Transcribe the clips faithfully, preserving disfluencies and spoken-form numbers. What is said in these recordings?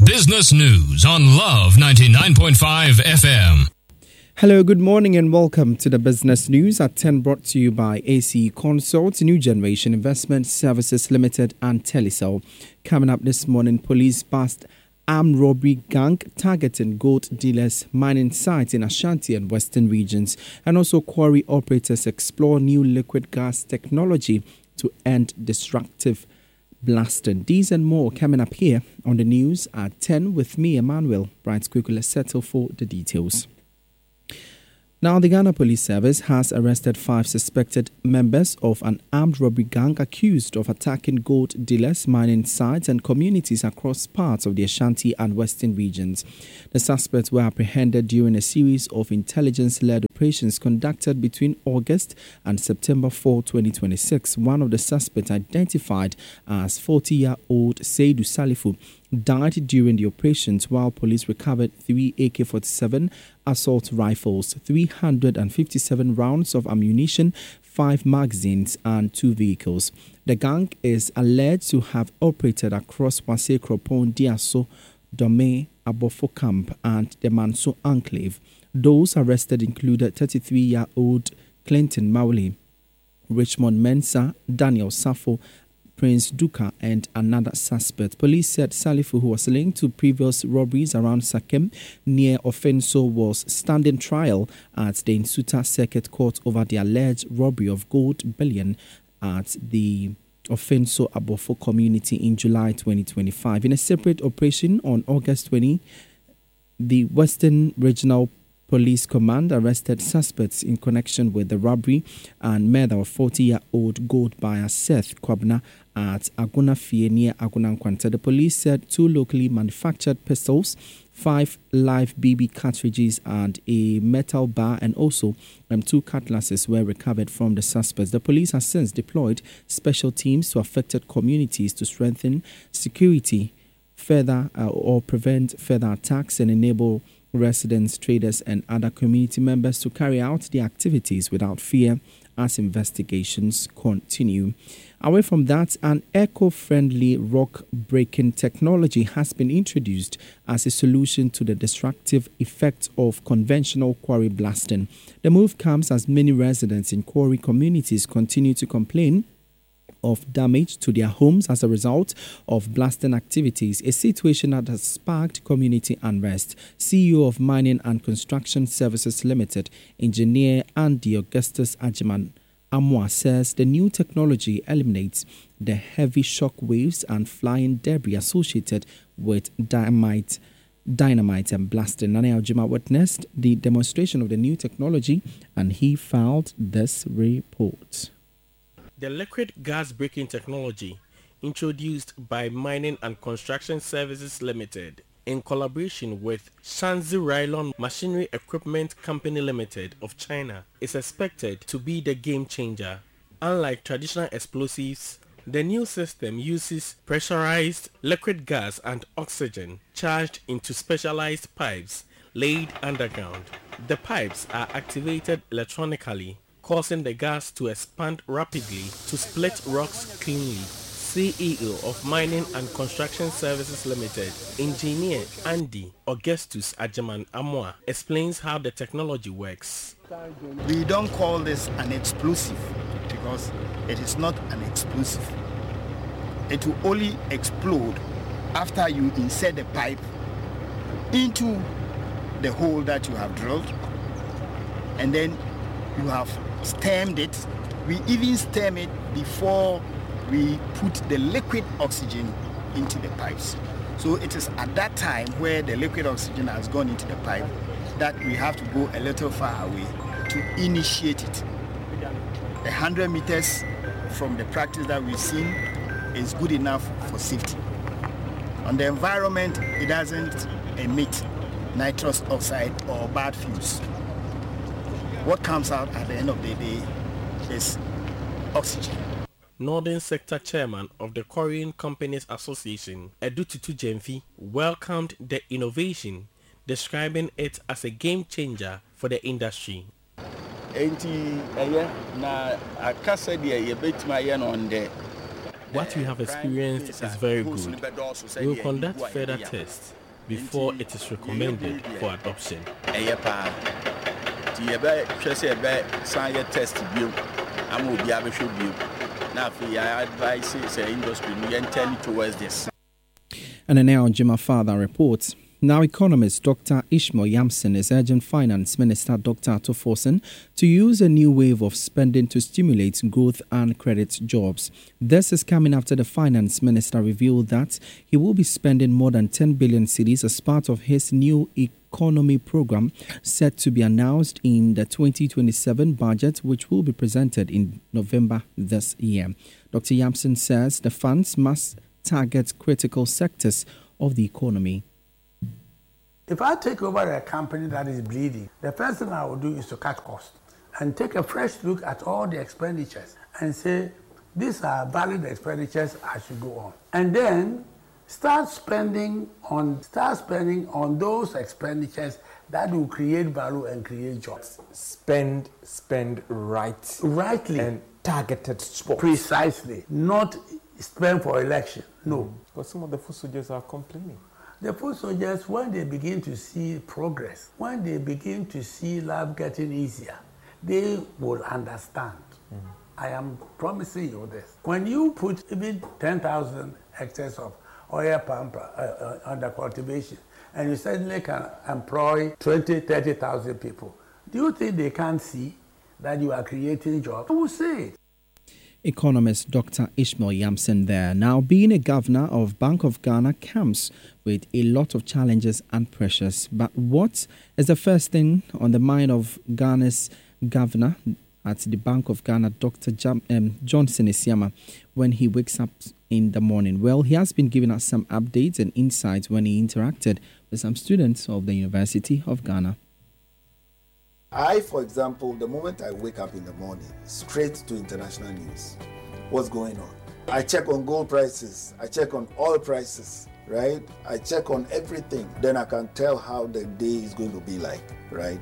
Business News on Love ninety-nine point five F M. Hello, good morning and welcome to the Business News at ten, brought to you by A C Consult, New Generation Investment Services Limited and Telecel. Coming up this morning, police bust armed robbery gang targeting gold dealers, mining sites in Ashanti and Western regions, and also quarry operators explore new liquid gas technology to end destructive blasting. These and more coming up here on the news at ten with me, Emmanuel. Bright, quickly let's settle for the details. Now, the Ghana Police Service has arrested five suspected members of an armed robbery gang accused of attacking gold dealers, mining sites and communities across parts of the Ashanti and Western regions. The suspects were apprehended during a series of intelligence-led operations conducted between August and September fourth, twenty twenty-six. One of the suspects, identified as forty-year-old Seydou Salifu, died during the operations, while police recovered three A K forty-seven assault rifles, three hundred fifty-seven rounds of ammunition, five magazines and two vehicles. The gang is alleged to have operated across Wase Kropon, Diaso, Dome, Abofo Camp and the Manso Enclave. Those arrested included thirty-three-year-old Clinton Mauli, Richmond Mensah, Daniel Safo, Prince Duka and another suspect. Police said Salifu, who was linked to previous robberies around Sakem near Offenso, was standing trial at the Nsuta Circuit Court over the alleged robbery of gold bullion at the Offenso Abofo community in July twenty twenty-five. In a separate operation on August twentieth, the Western Regional Police Command arrested suspects in connection with the robbery and murder of forty-year-old gold buyer Seth Kwabna at Aguna Fie near Aguna Nkwanta. The police said two locally manufactured pistols, five live B B cartridges and a metal bar and also um, two cutlasses were recovered from the suspects. The police has since deployed special teams to affected communities to strengthen security further uh, or prevent further attacks and enable residents, traders and other community members to carry out their activities without fear as investigations continue. Away from that, an eco-friendly rock-breaking technology has been introduced as a solution to the destructive effects of conventional quarry blasting. The move comes as many residents in quarry communities continue to complain of damage to their homes as a result of blasting activities, a situation that has sparked community unrest. C E O of Mining and Construction Services Limited, Engineer Andy Augustus Ajiman Amwa, says the new technology eliminates the heavy shock waves and flying debris associated with dynamite dynamite and blasting. Nane Aljuma witnessed the demonstration of the new technology and he filed this report. The liquid gas breaking technology introduced by Mining and Construction Services Limited in collaboration with Shanzi Rylon Machinery Equipment Company Limited of China is expected to be the game changer. Unlike traditional explosives, the new system uses pressurized liquid gas and oxygen charged into specialized pipes laid underground. The pipes are activated electronically, causing the gas to expand rapidly to split rocks cleanly. C E O of Mining and Construction Services Limited, Engineer Andy Augustus Ajiman Amwa, explains how the technology works. We don't call this an explosive because it is not an explosive. It will only explode after you insert the pipe into the hole that you have drilled, and then you have stemmed it. We even stem it before we put the liquid oxygen into the pipes. So it is at that time where the liquid oxygen has gone into the pipe that we have to go a little far away to initiate it. one hundred meters from the practice that we've seen is good enough for safety. On the environment, it doesn't emit nitrous oxide or bad fumes. What comes out at the end of the day is oxygen. Northern Sector Chairman of the Quarrying Companies Association, Edututu Jemfi, welcomed the innovation, describing it as a game changer for the industry. Enti eye na akasa dia ye betima ye no nde What we have experienced is very good. We will conduct further tests before it is recommended for adoption. And then now, Jima Father reports. Now, economist Doctor Ishmael Yamson is urging Finance Minister Doctor Ato Forson to use a new wave of spending to stimulate growth and create jobs. This is coming after the Finance Minister revealed that he will be spending more than ten billion cedis as part of his new economy program set to be announced in the twenty twenty-seven budget, which will be presented in November this year. Doctor Yamson says the funds must target critical sectors of the economy. If I take over a company that is bleeding, the first thing I will do is to cut costs and take a fresh look at all the expenditures and say, these are valid expenditures, I should go on. And then start spending on start spending on those expenditures that will create value and create jobs. Spend, spend right. Rightly. And targeted sports. Precisely. Not spend for election. No. Mm. Because some of the food soldiers are complaining. The food soldiers, when they begin to see progress, when they begin to see life getting easier, they will understand. Mm. I am promising you this. When you put even ten thousand hectares of oil palm uh, uh, under cultivation, and you suddenly can employ twenty, thirty thousand people, do you think they can't see that you are creating jobs? Who will say it? Economist Doctor Ishmael Yamson there. Now, being a governor of Bank of Ghana comes with a lot of challenges and pressures. But what is the first thing on the mind of Ghana's governor at the Bank of Ghana, Doctor Jam, um, Johnson Isiama, when he wakes up in the morning? Well, he has been giving us some updates and insights when he interacted with some students of the University of Ghana. I, for example, the moment I wake up in the morning, straight to international news. What's going on? I check on gold prices. I check on oil prices, right? I check on everything. Then I can tell how the day is going to be like, right?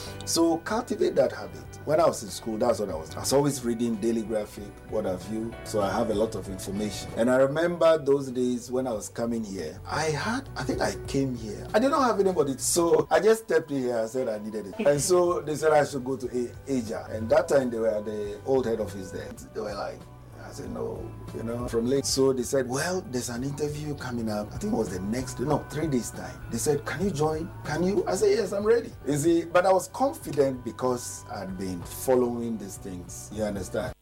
So cultivate that habit. When I was in school, that's what I was. I was always reading Daily Graphic, what have you. So I have a lot of information. And I remember those days when I was coming here, I had, I think I came here. I did not have anybody. So I just stepped in here and said I needed it. And so they said I should go to A- Asia. And that time they were at the old head office there. They were like, I said, no, you know, from late. So they said, well, there's an interview coming up. I think it was the next, no, three days time. They said, can you join? Can you? I said, yes, I'm ready. You see, but I was confident because I'd been following these things. You understand?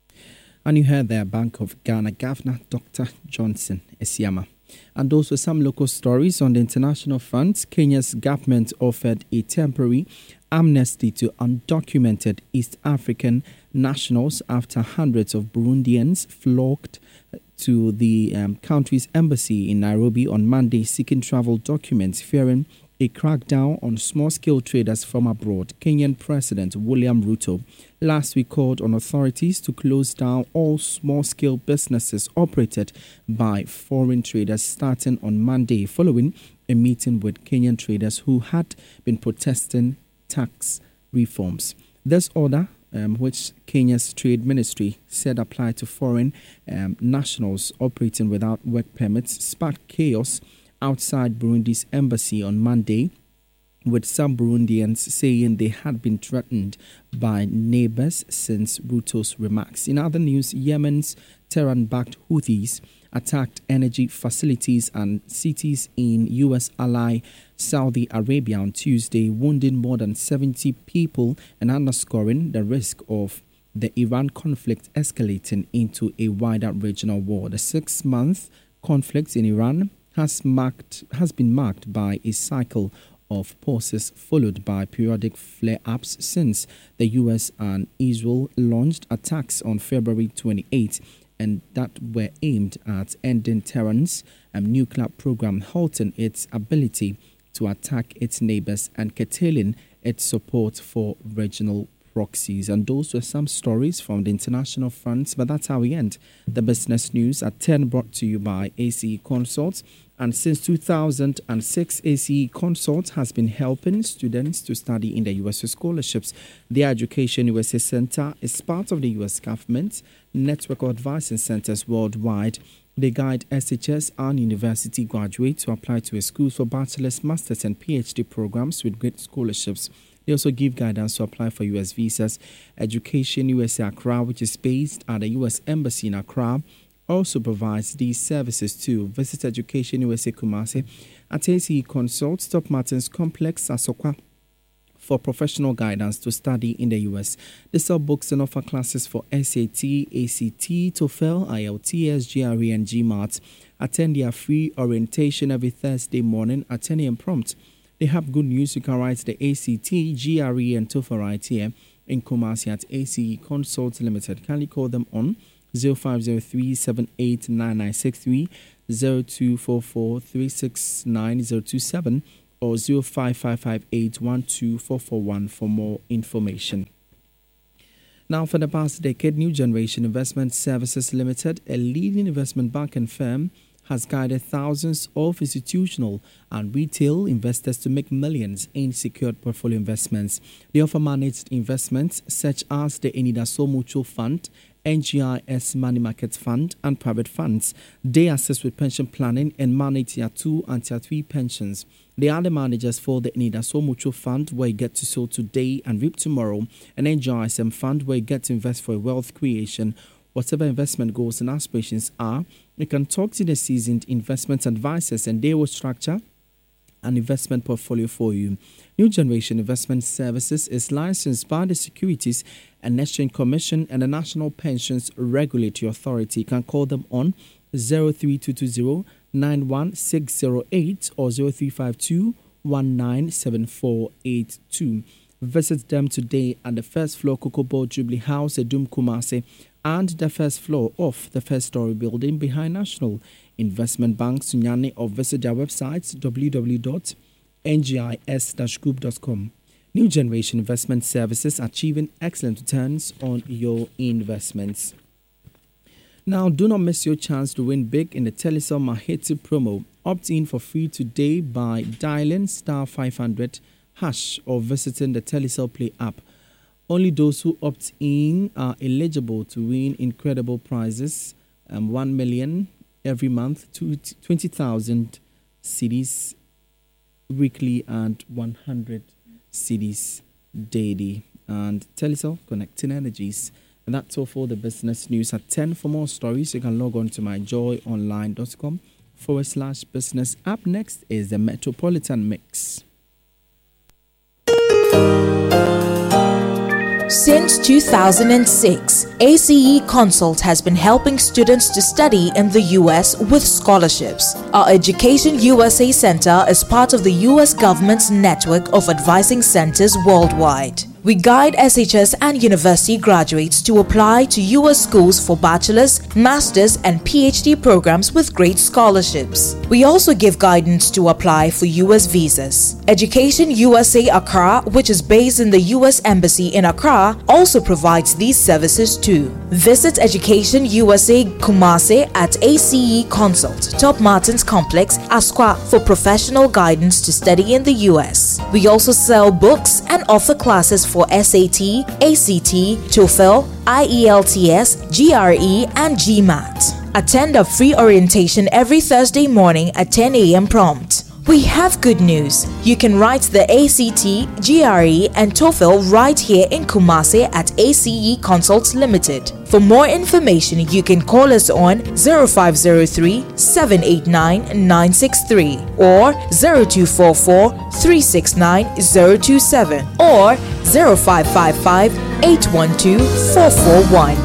And you heard there, Bank of Ghana Governor Doctor Johnson Isiama. And also some local stories on the international front. Kenya's government offered a temporary amnesty to undocumented East African nationals after hundreds of Burundians flocked to the um, country's embassy in Nairobi on Monday seeking travel documents, fearing a crackdown on small-scale traders from abroad. Kenyan President William Ruto last week called on authorities to close down all small-scale businesses operated by foreign traders starting on Monday, following a meeting with Kenyan traders who had been protesting tax reforms. This order, um, which Kenya's Trade Ministry said applied to foreign um, nationals operating without work permits, sparked chaos outside Burundi's embassy on Monday, with some Burundians saying they had been threatened by neighbors since Ruto's remarks. In other news, Yemen's Tehran-backed Houthis attacked energy facilities and cities in U S ally Saudi Arabia on Tuesday, wounding more than seventy people and underscoring the risk of the Iran conflict escalating into a wider regional war. The six-month conflict in Iran has marked has been marked by a cycle of pauses followed by periodic flare-ups since the U S and Israel launched attacks on February twenty-eighth, and that were aimed at ending Tehran's um, nuclear program, halting its ability to attack its neighbors and curtailing its support for regional proxies. And those were some stories from the international front. But that's how we end the business news at ten, brought to you by A C E Consults. And since two thousand six, A C E Consults has been helping students to study in the U S with scholarships. The Education U S A Center is part of the U S government's network of advising centers worldwide. They guide S H S and university graduates to apply to a school for bachelor's, master's, and PhD programs with great scholarships. They also give guidance to apply for U S visas. Education U S A Accra, which is based at the U S Embassy in Accra, also provides these services too. Visit Education U S A Kumasi at A C E Consults, Top Martins Complex, Asokwa, for professional guidance to study in the U S. They sell books and offer classes for S A T, A C T, TOEFL, I E L T S, G R E, and GMAT. Attend their free orientation every Thursday morning at ten a.m. prompt. They have good news. You can write the A C T, G R E, and TOEFL right here in Kumasi at A C E Consults Limited. Can you call them on zero five zero three, seven eight nine nine six three, zero two four four, three six nine zero two seven, or zero five five five eight one two four four one for more information. Now, for the past decade, New Generation Investment Services Limited, a leading investment bank and firm, has guided thousands of institutional and retail investors to make millions in secured portfolio investments. They offer managed investments such as the Enidaso Mutual Fund, N G I S Money Market Fund, and private funds. They assist with pension planning and manage Tier two and Tier three pensions. They are the managers for the Enidaso Mutual Fund, where you get to sow today and reap tomorrow, and N G I S M Fund, where you get to invest for wealth creation. Whatever investment goals and aspirations are, you can talk to the seasoned investment advisors and they will structure an investment portfolio for you. New Generation Investment Services is licensed by the Securities and Exchange Commission and the National Pensions Regulatory Authority. You can call them on zero three two two zero, nine one six zero eight or zero three five two, one nine seven four eight two. Visit them today at the first floor Kokobo Jubilee House, Edum Kumasi, and the first floor of the first story building behind National Investment Bank, Sunyani, or visit their website w w w dot n g i s dash group dot com. New Generation Investment Services, achieving excellent returns on your investments. Now, do not miss your chance to win big in the Telecel Maheti promo. Opt in for free today by dialing star five hundred hash or visiting the Telecel Play app. Only those who opt in are eligible to win incredible prizes, um, one million every month, twenty thousand cedis weekly, and one hundred cedis daily. And Telecel, connecting energies. And that's all for the business news at ten. For more stories, you can log on to myjoyonline.com forward slash business. Up next is the Metropolitan Mix. Since two thousand six, A C E Consult has been helping students to study in the U S with scholarships. Our Education U S A Center is part of the U S government's network of advising centers worldwide. We guide S H S and university graduates to apply to U S schools for bachelor's, master's, and PhD programs with great scholarships. We also give guidance to apply for U S visas. Education U S A Accra, which is based in the U S Embassy in Accra, also provides these services too. Visit Education U S A Kumasi at A C E Consult, Top Martins Complex, Asokwa, for professional guidance to study in the U S. We also sell books and offer classes for for S A T, A C T, TOEFL, I E L T S, G R E, and GMAT. Attend a free orientation every Thursday morning at ten a.m. prompt. We have good news. You can write the A C T, G R E, and TOEFL right here in Kumasi at A C E Consults Limited. For more information, you can call us on zero five zero three, seven eight nine, nine six three or zero two four four, three six nine, zero two seven or zero five five five, eight one two, four four one.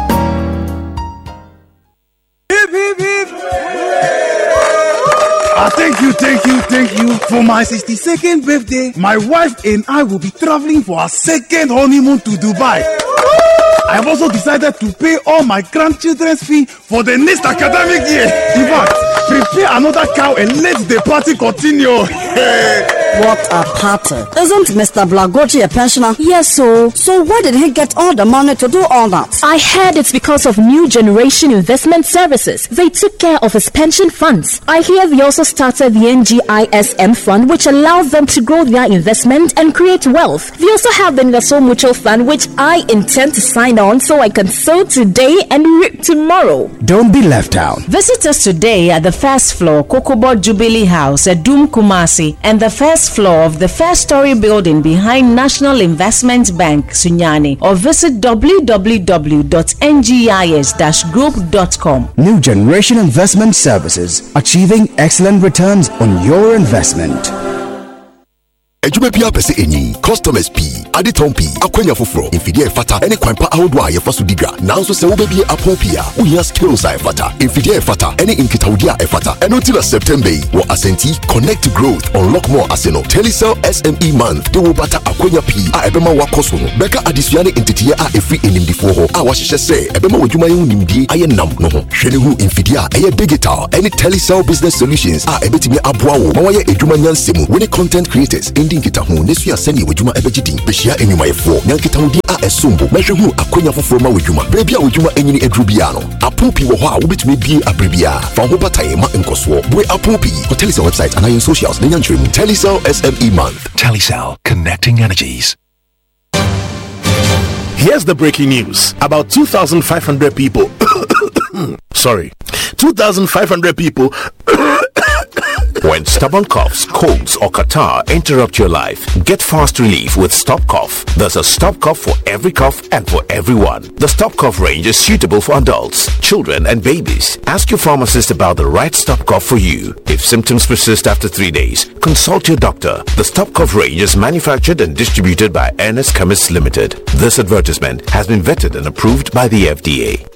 Ah, thank you, thank you, thank you. For my sixty-second birthday, my wife and I will be traveling for our second honeymoon to Dubai. I have also decided to pay all my grandchildren's fee for the next academic year. In fact, prepare another cow and let the party continue. What a party. Isn't Mister Blagochi a pensioner? Yes, so. So where did he get all the money to do all that? I heard it's because of New Generation Investment Services. They took care of his pension funds. I hear they also started the N G I S M fund, which allows them to grow their investment and create wealth. They also have the Ingersoll Mutual Fund, which I intend to sign on so I can sow today and reap tomorrow. Don't be left out. Visit us today at the first floor, Kokobo Jubilee House at Doom Kumasi, and the first floor of the first story building behind National Investment Bank, Sunyani, or visit w w w dot n g i s dash group dot com. New Generation Investment Services, achieving excellent returns on your investment. Ejube pia pese enyi customers P aditon P akwanya foforo infidie fata ene kwanpa ahodo a yefa so diga nanso se wo bebie apopia unya skills a fata infidie fata ene inkitawudi a fata eno till September wo Asenti connect to growth unlock more aseno Telecel S M E month de wo bata akwanya P a ebema wakoso no beka adisuane entitiye a efri enimdifo ho a wahye se ebema wodwuma ye nimdie aye nam no ho hwene hu infidie a eye digital ene Telecel business solutions a ebetimi aboa wo ma waye edwuma nyansemu we content creators Kita hu nesu ya seni wejuma ebejidin behia enyuma yefo nyankita hu di a esombo mehwe hu akonya foforo ma wejuma brebia wejuma enyini edrubia no apopi wo ho a wobetumi bie abrebia fa ho bataye ma enkoso we apopi Telecel website and in socials nyanchrim Telecel S M E month. Telecel, connecting energies. Here's the breaking news. About two thousand five hundred people sorry two thousand five hundred people When stubborn coughs, colds, or catarrh interrupt your life, get fast relief with Stop Cough. There's a Stop Cough for every cough and for everyone. The Stop Cough range is suitable for adults, children, and babies. Ask your pharmacist about the right Stop Cough for you. If symptoms persist after three days, consult your doctor. The Stop Cough range is manufactured and distributed by Ernest Chemists Limited. This advertisement has been vetted and approved by the F D A.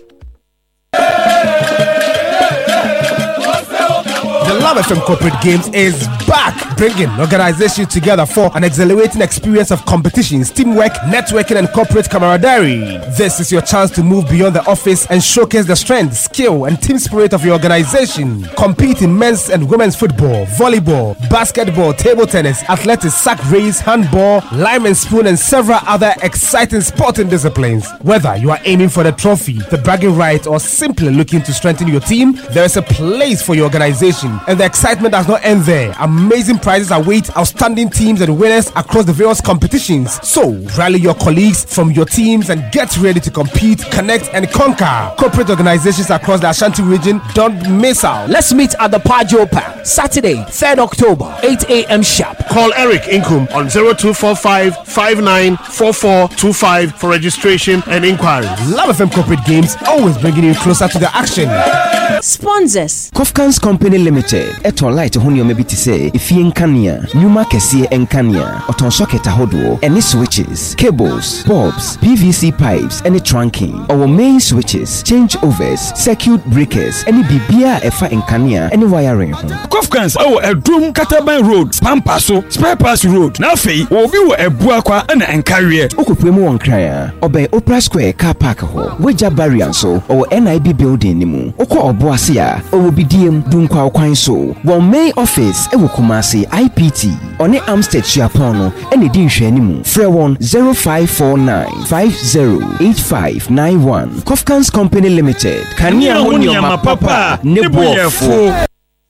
The Love F M Corporate Games is back, bringing organizations together for an exhilarating experience of competitions, teamwork, networking, and corporate camaraderie. This is your chance to move beyond the office and showcase the strength, skill, and team spirit of your organization. Compete in men's and women's football, volleyball, basketball, table tennis, athletics, sack race, handball, lime and spoon, and several other exciting sporting disciplines. Whether you are aiming for the trophy, the bragging right, or simply looking to strengthen your team, there is a place for your organization. And the excitement does not end there. Amazing prizes await outstanding teams and winners across the various competitions. So, rally your colleagues from your teams and get ready to compete, connect, and conquer. Corporate organizations across the Ashanti region, don't miss out. Let's meet at the Pajo Park, Saturday, third October, eight a.m. sharp. Call Eric Inkum on zero two four five, five nine four four two five for registration and inquiries. Love F M Corporate Games, always bringing you closer to the action. Sponsors. Kofkans Company Limited. Eton light honey maybe to say if you nkania, Numa Kessie Enkania, Oton socket ahodo, any switches, cables, bulbs, P V C pipes, any trunking, our main switches, changeovers, circuit breakers, any bibia efa enkania, any wiring. Kofkans our a drum Kataban Road, Spampaso, Spare Pass Road, Nafi, or view a buakwa and encarrier. Okupemo on cryer, obey Opera Square car park ho, Weja Barrianso, or N I B building nimu, Oko or Boasia, or B D M Dunkwa Quine so. Well, May office ewo Kumasi I P T on the Amstead Chiapono and the Din Shenimu. Free one zero five four nine five zero eight five nine one. Kofkans Company Limited. Kania Hunyama Papa Nebuafo.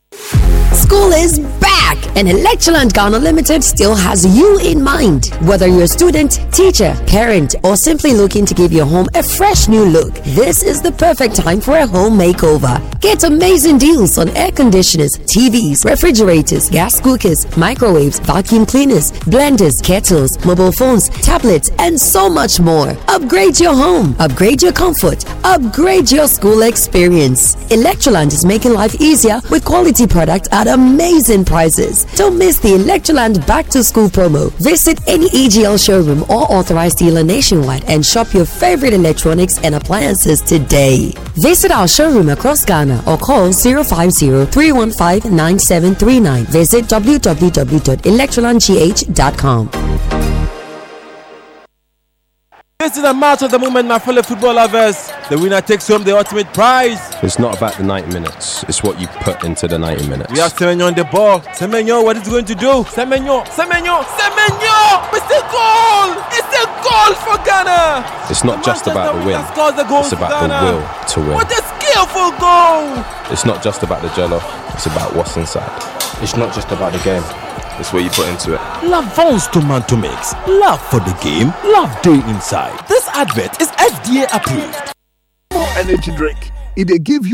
School is back, and Electroland Ghana Limited still has you in mind. Whether you're a student, teacher, parent, or simply looking to give your home a fresh new look, this is the perfect time for a home makeover. Get amazing deals on air conditioners, T Vs, refrigerators, gas cookers, microwaves, vacuum cleaners, blenders, kettles, mobile phones, tablets, and so much more. Upgrade your home, upgrade your comfort, upgrade your school experience. Electroland is making life easier with quality products at amazing prices. Don't miss the Electroland Back to School promo. Visit any E G L showroom or authorized dealer nationwide and shop your favorite electronics and appliances today. Visit our showroom across Ghana or call zero five zero, three one five, nine seven three nine. Visit w w w dot electroland g h dot com. This is a match of the moment, my fellow football lovers. The winner takes home the ultimate prize. It's not about the ninety minutes. It's what you put into the ninety minutes. We have Semenyo on the ball. Semenyo, what is he going to do? Semenyo, Semenyo, Semenyo! It's a goal! It's a goal for Ghana! It's not just about the win. It's about the will to win. What a skillful goal! It's not just about the jello. It's about what's inside. It's not just about the game. It's what you put into it. Lavon's Tomato Mix. Love for the game, love day inside. This advert is F D A approved. More energy drink. It they give you